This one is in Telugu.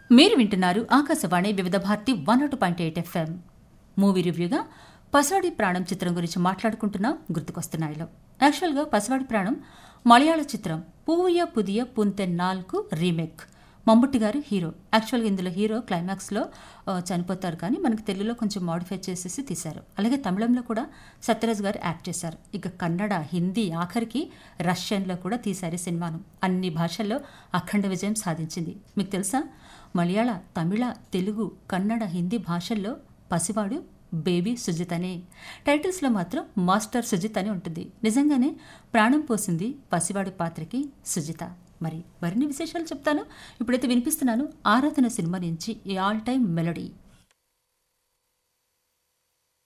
మీరు వింటున్నారు ఆకాశవాణి వివిధ భారతి 102.8 FM. మూవీ రివ్యూగా పసివాడి ప్రాణం చిత్రం గురించి మాట్లాడుకుంటున్నాం. గుర్తుకొస్తున్నాయిలో యాక్చువల్గా పసివాడి ప్రాణం మలయాళ చిత్రం పూయ పుదియ పుంతెన్నాల్కు రీమేక్. మమ్ముట్టి గారు హీరో. యాక్చువల్గా ఇందులో హీరో క్లైమాక్స్లో చనిపోతారు, కానీ మనకి తెలుగులో కొంచెం మాడిఫై చేసేసి తీశారు. అలాగే తమిళంలో కూడా సత్యరాజ్ గారు యాక్ట్ చేశారు. ఇక కన్నడ, హిందీ, ఆఖరికి రష్యన్లో కూడా తీశారు సినిమాను. అన్ని భాషల్లో అఖండ విజయం సాధించింది. మీకు తెలుసా, మలయాళ, తమిళ, తెలుగు, కన్నడ, హిందీ భాషల్లో పసివాడు బేబీ సుజితనే. టైటిల్స్లో మాత్రం మాస్టర్ సుజిత్ అని ఉంటుంది. నిజంగానే ప్రాణం పోసింది పసివాడి పాత్రకి సుజిత. మరిన్ని విశేషాలు చెప్తాను. ఇప్పుడైతే వినిపిస్తున్నాను ఆరాధన సినిమా నుంచి ఈ ఆల్ టైమ్ మెలోడీ.